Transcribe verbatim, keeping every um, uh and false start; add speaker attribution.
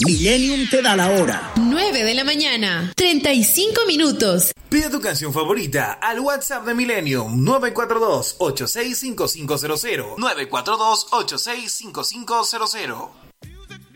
Speaker 1: Millennium te da la hora.
Speaker 2: nueve de la mañana, treinta y cinco minutos.
Speaker 3: Pide tu canción favorita al WhatsApp de Millennium nueve cuatro dos, ocho seis cinco cinco cero cero. nueve cuatro dos, ocho seis cinco cinco cero cero.